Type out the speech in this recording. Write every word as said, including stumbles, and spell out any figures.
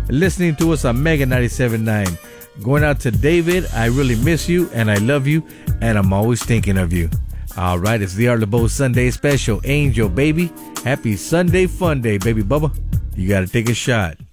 listening to us on Mega ninety-seven point nine. Going out to David, I really miss you and I love you and I'm always thinking of you. All right, it's the Art LeBeau Sunday special. Angel, baby. Happy Sunday fun day, baby Bubba. You got to take a shot.